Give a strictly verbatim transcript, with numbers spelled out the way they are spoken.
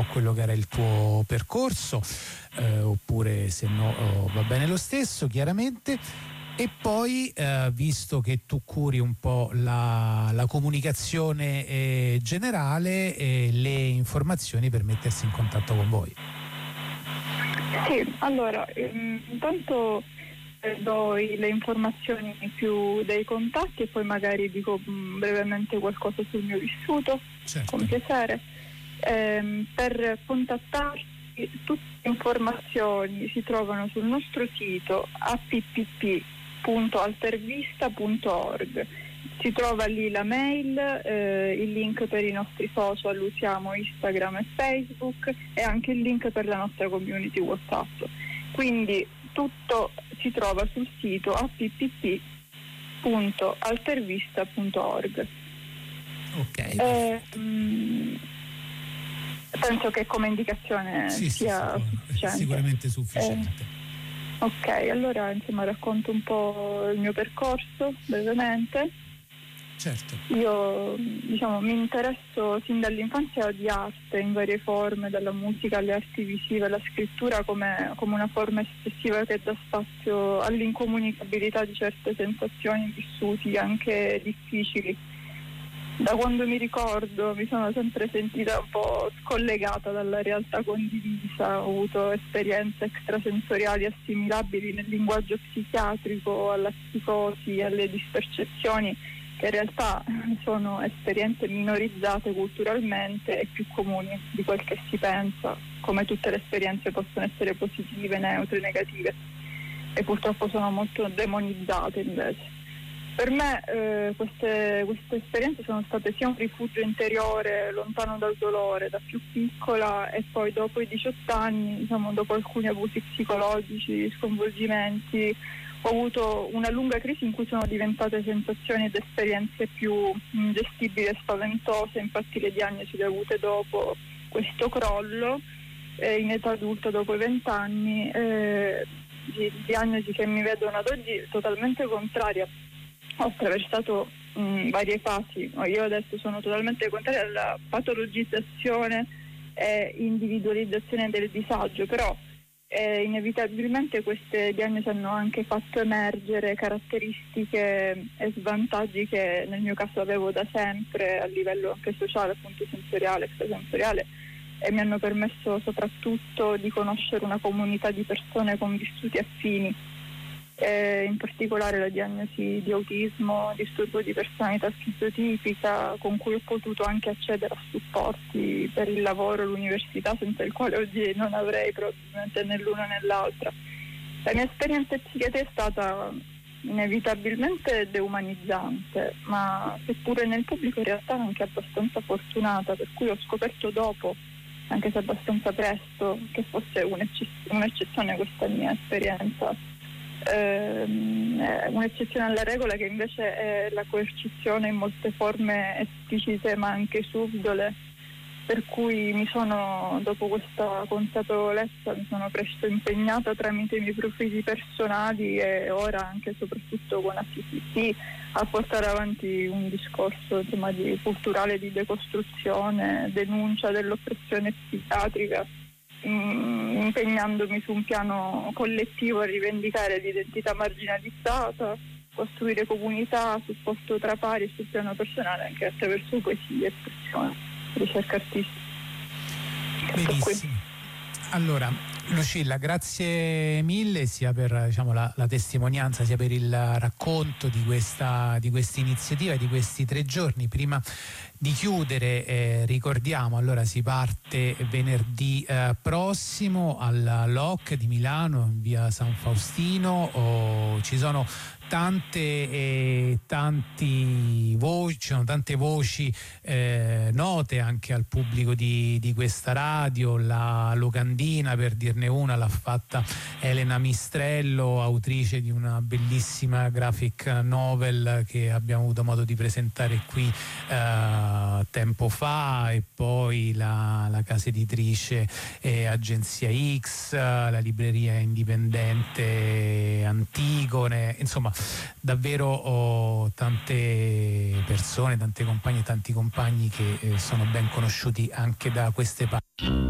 quello che era il tuo percorso, eh, oppure se no oh, va bene lo stesso, chiaramente. E poi, eh, visto che tu curi un po' la, la comunicazione eh, generale e le informazioni per mettersi in contatto con voi. Sì, allora, intanto eh, do le informazioni più dei contatti e poi magari dico mh, brevemente qualcosa sul mio vissuto, certo. Con piacere. Eh, per contattarci, tutte le informazioni si trovano sul nostro sito a p p p punto altervista punto org. Si trova lì la mail, eh, il link per i nostri social, usiamo Instagram e Facebook, e anche il link per la nostra community WhatsApp. Quindi tutto si trova sul sito a p p p punto altervista punto org. Ok. Eh, mh, penso che come indicazione sì, sia sì, sì, sufficiente. Sicuramente sufficiente. Eh, ok, allora insomma racconto un po' il mio percorso brevemente. Certo. Io diciamo mi interesso sin dall'infanzia di arte in varie forme, dalla musica alle arti visive, alla scrittura come, come una forma espressiva che dà spazio all'incomunicabilità di certe sensazioni vissuti anche difficili. Da quando mi ricordo mi sono sempre sentita un po' scollegata dalla realtà condivisa, ho avuto esperienze extrasensoriali assimilabili nel linguaggio psichiatrico alla psicosi, alle dispercezioni, che in realtà sono esperienze minorizzate culturalmente e più comuni di quel che si pensa, come tutte le esperienze possono essere positive, neutre, negative, e purtroppo sono molto demonizzate invece. Per me eh, queste, queste esperienze sono state sia un rifugio interiore, lontano dal dolore, da più piccola, e poi dopo i diciotto anni, diciamo, dopo alcuni abusi psicologici, sconvolgimenti, ho avuto una lunga crisi in cui sono diventate sensazioni ed esperienze più ingestibili e spaventose. Infatti le diagnosi le ho avute dopo questo crollo, eh, in età adulta, dopo i vent'anni, eh, di diagnosi che mi vedono ad oggi totalmente contraria. Ho attraversato mh, varie fasi, io adesso sono totalmente contraria alla patologizzazione e individualizzazione del disagio, però eh, inevitabilmente queste diagnosi hanno anche fatto emergere caratteristiche e svantaggi che nel mio caso avevo da sempre a livello anche sociale, appunto sensoriale, extrasensoriale, e mi hanno permesso soprattutto di conoscere una comunità di persone con vissuti affini. Eh, in particolare la diagnosi di autismo, disturbo di personalità schizotipica, con cui ho potuto anche accedere a supporti per il lavoro e l'università, senza il quale oggi non avrei probabilmente né l'una né l'altra. La mia esperienza in psichiatria è stata inevitabilmente deumanizzante, ma seppure nel pubblico in realtà anche abbastanza fortunata, per cui ho scoperto dopo, anche se abbastanza presto, che fosse un'ecce- un'eccezione questa mia esperienza. Ehm, un'eccezione alla regola, che invece è la coercizione in molte forme esplicite ma anche subdole, per cui mi sono, dopo questa consapevolezza, mi sono presto impegnata tramite i miei profili personali e ora anche e soprattutto con A P P P a portare avanti un discorso, insomma, di culturale di decostruzione, denuncia dell'oppressione psichiatrica, impegnandomi su un piano collettivo a rivendicare l'identità marginalizzata, costruire comunità, supporto tra pari sul piano personale anche attraverso poesia, espressione, ricerca artistica. Benissimo. Allora, Lucilla, grazie mille sia per, diciamo, la, la testimonianza, sia per il racconto di questa di questa iniziativa, di questi tre giorni. Prima di chiudere, eh, ricordiamo, allora si parte venerdì eh, prossimo alla L O C di Milano, in via San Faustino. Oh, ci sono tante e tanti voci, ci sono tante voci eh, note anche al pubblico di, di questa radio. La locandina, per dirne una, l'ha fatta Elena Mistrello, autrice di una bellissima graphic novel che abbiamo avuto modo di presentare qui eh, tempo fa, e poi la, la casa editrice eh, Agenzia X, la libreria indipendente Antigone, insomma davvero oh, tante persone, tante compagne e tanti compagni che eh, sono ben conosciuti anche da queste parti.